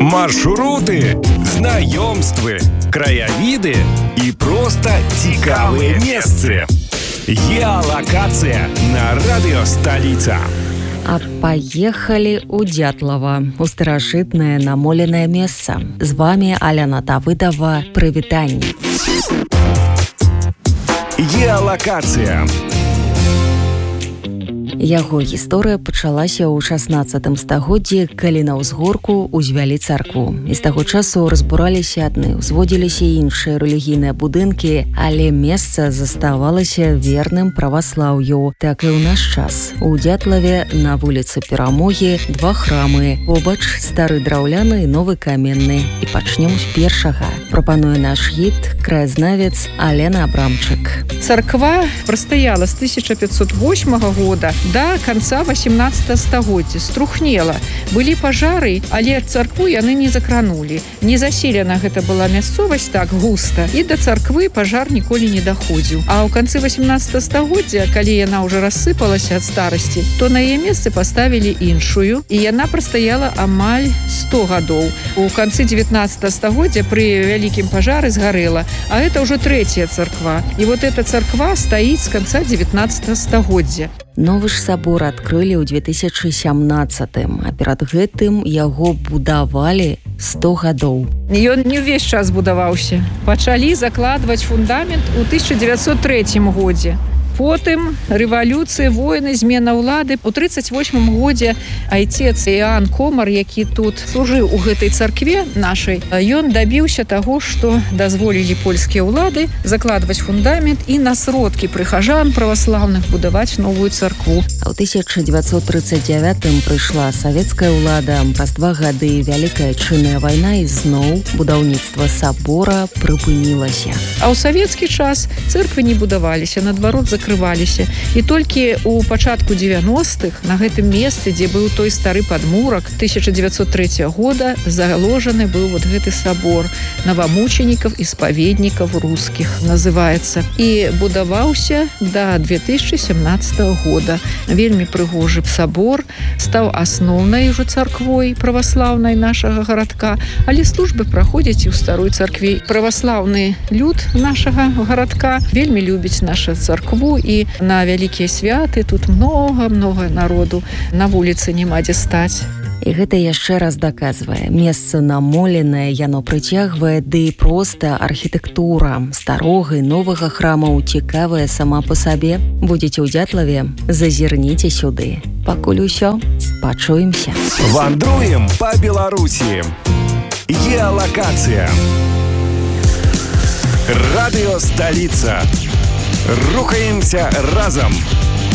маршруты, знаёмствы, краявіды і проста цікавыя месцы. Геалокацыя на радыё Сталіца. А поехали у Дятлова, у старажытнае намоленае месца. З вами Аляна Давыдова. Прывітанне. Геалокацыя. Яго гісторыя пачалася ў 16 стагоддзі, калі на ўзгорку узвялі царкву. І з таго часу разбураліся адны, узводзіліся іншыя рэлігійныя будынкі, але месца заставалася верным праваслаўю. Так і ў наш час. У Дятлаве на вуліцы Перамогі 2 храмы, побач стары драўляны і новы каменны. І пачнем з першага. Прапануе наш гід, краязнавец Алена Абрамчык. Царква прастаяла з 1508 года до конца 18 стагоддзя, струхнела. Былі пажары, але царкву яны не закранулі. Не заселена гэта была мясцовасць так густа, і да царквы пажар ніколі не даходзіў. А ў канцы 18 стагоддзя, калі яна ўжо рассыпалася ад старасці, то на яе месцы паставілі іншую, і яна прастаяла амаль 100 гадоў. У канцы 19 стагоддзя пры вялікім пажары згарэла, а гэта ўжо трэцяя царква. І вот эта царква стаіць з канца 19 стагоддзя. Новы ж сабор адкрылі ў 2017, а перад гэтым яго будавалі 100 гадоў. Ён не ўвесь час будаваўся. Пачалі закладваць фундамент у 1903 годзе. Потым рэвалюцыя, войны, змена ўлады. У 1938 годзе айцец Іоанн Комар, які тут служыў у гэтай царкве нашай, ён дабіўся таго, што дазволілі польскія ўлады закладваць фундамент і на сродкі прыхажан праваслаўных будаваць новую царкву. А ў 1939 прыйшла савецкая ўлада, праз 2 гады Вялікая Адчынная вайна, і зноў будаўніцтва сабора прыпынілася. А ў савецкі час цэрквы не будаваліся, наадварот закрываліся. І толькі ў пачатку 90-х на гэтым месцы, дзе быў той стары падмурак, 1903 года заложаны быў вот гэты сабор новомучеников і спаведнікаў рускіх называецца. І будаваўся да 2017 года. Вельмі прыгожы сабор, стаў асноўнай ужо царквой праваслаўнай нашага гарадка, але службы праходзяць і ў старой царкве. Праваслаўны люд нашага гарадка вельмі любіць нашу царкву, і на вялікія святы тут много народу, на вуліцы няма дзе стаць. І гэта яшчэ раз даказвае. Месца намоленае, яно прыцягвае, ды і проста архітэктура старога і новага храмаў цікавая сама па сабе. Будзеце ў Дятлаве? Зазірніце сюды. Пакуль усё, пачуемся. Вандруем па Беларусі. Геалокацыя. Радыё Сталіца. Рухаемся разом.